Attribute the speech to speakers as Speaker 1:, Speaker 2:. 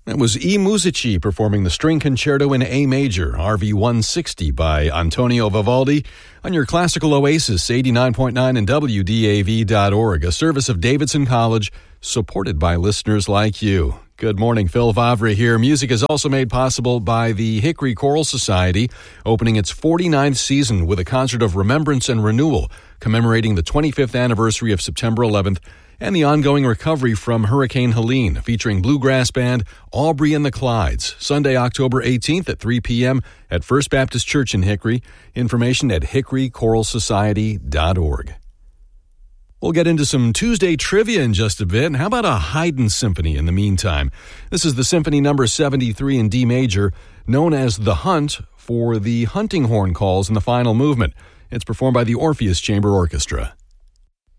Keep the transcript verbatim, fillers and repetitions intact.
Speaker 1: That was E. Musici performing the String Concerto in A Major, R V one sixty by Antonio Vivaldi, on your classical oasis, eighty-nine point nine and W D A V dot org, a service of Davidson College, supported by listeners like you. Good morning, Phil Favre here. Music is also made possible by the Hickory Choral Society, opening its forty-ninth season with a concert of remembrance and renewal, commemorating the twenty-fifth anniversary of September eleventh, and the ongoing recovery from Hurricane Helene, featuring bluegrass band Aubrey and the Clydes, Sunday, October eighteenth at three p.m. at First Baptist Church in Hickory. Information at hickory choral society dot org. We'll get into some Tuesday trivia in just a bit. How about a Haydn symphony in the meantime? This is the Symphony Number seventy-three in D major, known as The Hunt, for the hunting horn calls in the final movement. It's performed by the Orpheus Chamber Orchestra.